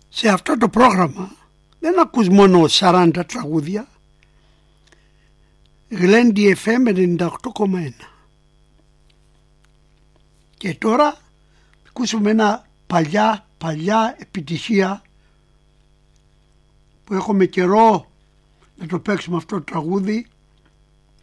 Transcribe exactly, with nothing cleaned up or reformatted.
Σε αυτό το πρόγραμμα δεν ακούς μόνο σαράντα τραγούδια. Γλέντι εφ εμ ενενήντα οκτώ κόμμα ένα. Και τώρα ακούσουμε ένα παλιά παλιά επιτυχία που έχουμε καιρό να το παίξουμε αυτό το τραγούδι.